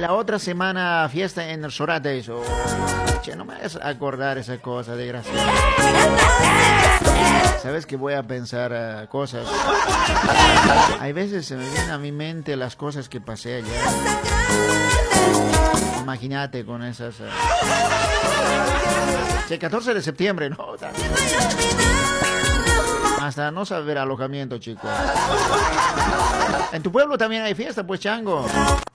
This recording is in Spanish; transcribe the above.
la otra semana fiesta en el Sorate. Eso. Che, no me vas a acordar esa cosa, desgraciado. Sabes que voy a pensar cosas. Hay veces se me vienen a mi mente las cosas que pasé ayer. Imagínate con esas... Che, 14 de septiembre, ¿no? Hasta no saber alojamiento, chicos. En tu pueblo también hay fiesta, pues, chango.